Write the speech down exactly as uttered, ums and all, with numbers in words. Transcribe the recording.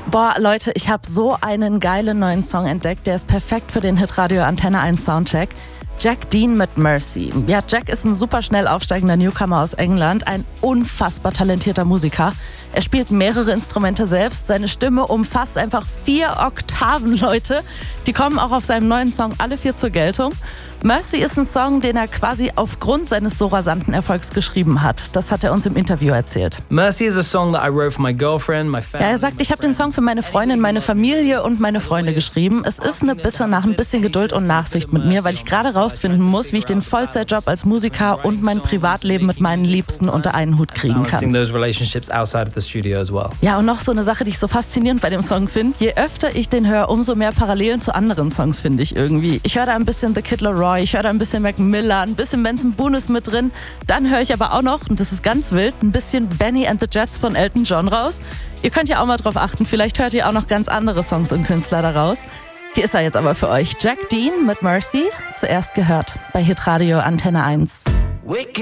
Boah, Leute, ich habe so einen geilen neuen Song entdeckt. Der ist perfekt für den Hitradio Antenne eins Soundcheck. Jack Dean mit Mercy. Ja, Jack ist ein super schnell aufsteigender Newcomer aus England, ein unfassbar talentierter Musiker. Er spielt mehrere Instrumente selbst, seine Stimme umfasst einfach vier Oktaven, Leute. Die kommen auch auf seinem neuen Song alle vier zur Geltung. Mercy ist ein Song, den er quasi aufgrund seines so rasanten Erfolgs geschrieben hat. Das hat er uns im Interview erzählt. Mercy is a song that I wrote for my girlfriend, my family. Ja, er sagt, ich habe den Song für meine Freundin, meine Familie und meine Freunde geschrieben. Es ist eine Bitte nach ein bisschen Geduld und Nachsicht mit mir, weil ich gerade rausfinden muss, wie ich den Vollzeitjob als Musiker und mein Privatleben mit meinen Liebsten unter einen Hut kriegen kann. Ja, und noch so eine Sache, die ich so faszinierend bei dem Song finde. Je öfter ich den höre, umso mehr Parallelen zu anderen Songs finde ich irgendwie. Ich höre da ein bisschen The Kid Laroi, ich höre da ein bisschen Mac Miller, ein bisschen Benson Boone ist mit drin. Dann höre ich aber auch noch, und das ist ganz wild, ein bisschen Benny and the Jets von Elton John raus. Ihr könnt ja auch mal drauf achten, vielleicht hört ihr auch noch ganz andere Songs und Künstler daraus. Hier ist er jetzt aber für euch. Jack Dean mit Mercy, zuerst gehört bei Hitradio Antenne eins.